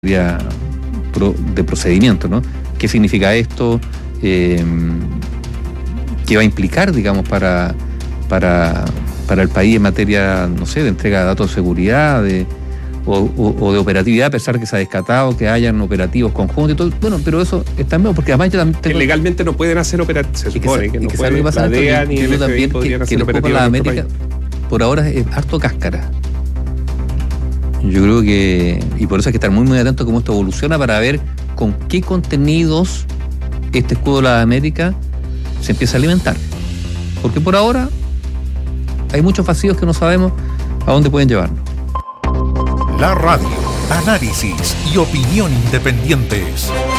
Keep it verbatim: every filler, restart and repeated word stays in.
de procedimiento, ¿no? ¿Qué significa esto? Eh, ¿Qué va a implicar, digamos, para, para, para el país en materia, no sé, de entrega de datos de seguridad de, o, o, o de operatividad, a pesar que se ha descartado que hayan operativos conjuntos y todo? Bueno, pero eso está bien, porque además yo también tengo... Que legalmente no pueden hacer operativos, se supone que, que, que no que pueden, pasa, la D E A ni el F B I podrían hacer operativos en América, por ahora es harto cáscara. Yo creo que, y por eso hay que estar muy muy atento a cómo esto evoluciona para ver con qué contenidos este escudo de la América se empieza a alimentar. Porque por ahora hay muchos vacíos que no sabemos a dónde pueden llevarnos. La radio, análisis y opinión independientes.